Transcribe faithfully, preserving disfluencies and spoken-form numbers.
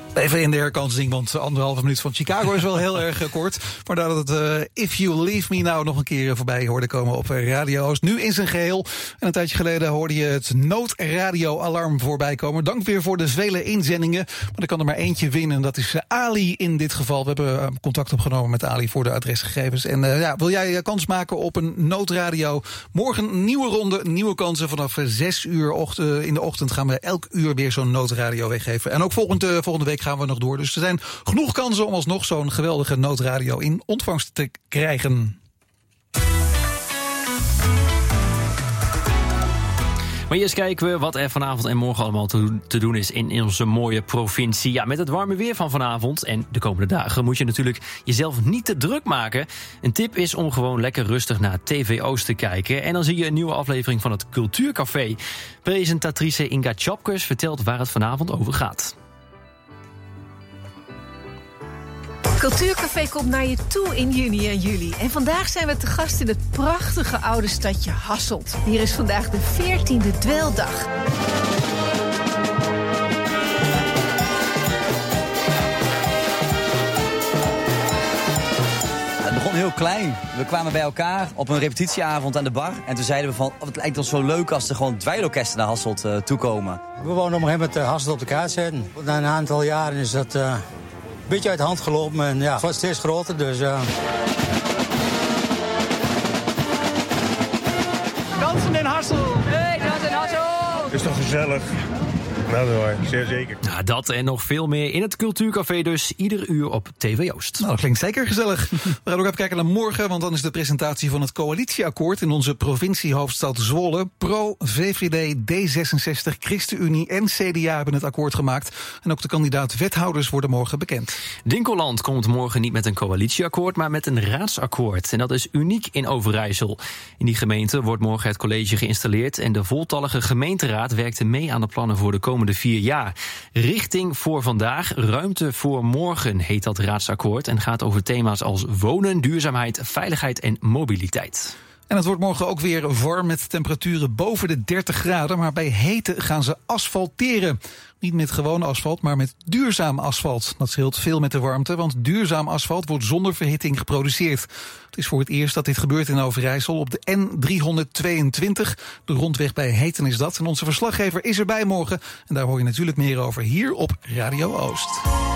Even in de herkansing, want anderhalve minuut van Chicago is wel heel erg uh, kort. Maar dat het uh, If You Leave Me Now nog een keer voorbij hoorde komen op Radio Oost. Nu in zijn geheel. En een tijdje geleden hoorde je het noodradioalarm voorbij komen. Dank weer voor de vele inzendingen. Maar er kan er maar eentje winnen. Dat is uh, Ali in dit geval. We hebben uh, contact opgenomen met Ali voor de adresgegevens. En uh, ja, wil jij uh, kans maken op een noodradio? Morgen een nieuwe ronde, nieuwe kansen. Vanaf uh, zes uur ocht- uh, in de ochtend gaan we elk uur weer zo'n noodradio weggeven. En ook volgende, uh, volgende week gaan we nog door. Dus er zijn genoeg kansen om alsnog zo'n geweldige noodradio in ontvangst te krijgen. Maar eerst kijken we wat er vanavond en morgen allemaal te, te doen is in onze mooie provincie. Ja, met het warme weer van vanavond en de komende dagen moet je natuurlijk jezelf niet te druk maken. Een tip is om gewoon lekker rustig naar T V Oost te kijken. En dan zie je een nieuwe aflevering van het Cultuurcafé. Presentatrice Inga Tjapkes vertelt waar het vanavond over gaat. Cultuurcafé komt naar je toe in juni en juli. En vandaag zijn we te gast in het prachtige oude stadje Hasselt. Hier is vandaag de veertiende dweildag. Het begon heel klein. We kwamen bij elkaar op een repetitieavond aan de bar. En toen zeiden we van, oh, het lijkt ons zo leuk als er gewoon dweilorkesten naar Hasselt uh, toekomen. We wouden op een gegeven moment uh, Hasselt op de kaart zetten. Na een aantal jaren is dat... Uh... een beetje uit de hand gelopen en ja, het wordt steeds groter, dus ja. Dansen in Hasselt! Hey, dansen in Hasselt! Is toch gezellig? Nou hoor, zeer zeker. Nou, dat en nog veel meer in het Cultuurcafé dus, ieder uur op T V Oost. Nou, dat klinkt zeker gezellig. We gaan ook even kijken naar morgen, want dan is de presentatie van het coalitieakkoord in onze provinciehoofdstad Zwolle. Pro, V V D, D zesenzestig, ChristenUnie en C D A hebben het akkoord gemaakt. En ook de kandidaat-wethouders worden morgen bekend. Dinkeland komt morgen niet met een coalitieakkoord, maar met een raadsakkoord. En dat is uniek in Overijssel. In die gemeente wordt morgen het college geïnstalleerd en de voltallige gemeenteraad werkte mee aan de plannen voor de komende de vier jaar. Richting voor vandaag, ruimte voor morgen heet dat raadsakkoord en gaat over thema's als wonen, duurzaamheid, veiligheid en mobiliteit. En het wordt morgen ook weer warm met temperaturen boven de dertig graden. Maar bij hete gaan ze asfalteren. Niet met gewoon asfalt, maar met duurzaam asfalt. Dat scheelt veel met de warmte, want duurzaam asfalt wordt zonder verhitting geproduceerd. Het is voor het eerst dat dit gebeurt in Overijssel op de N driehonderdtweeëntwintig. De rondweg bij Heten is dat. En onze verslaggever is erbij morgen. En daar hoor je natuurlijk meer over hier op Radio Oost.